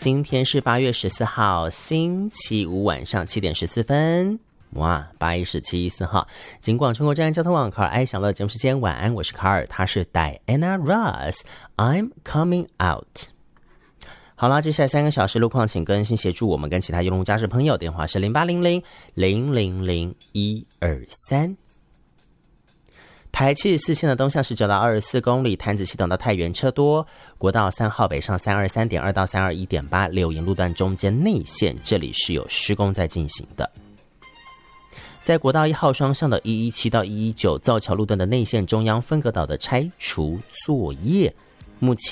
今天是8月14号星期五晚上7点14分。哇，8月17号，警广全国站交通网卡尔爱享乐节目时间，晚安，我是卡尔，他是 Diana Ross，I'm coming out。好啦，接下来3个小时路况请更新协助我们跟其他用户驾驶朋友，电话是0800-000-123。台74线的东向19到24公里，潭子系统到太原车多，国道3号北上323.2到321.8，柳营路段中间内线这里是有施工在进行的。在国道1号双向的117到119造桥路段的内线中央分隔岛的拆除作业，目前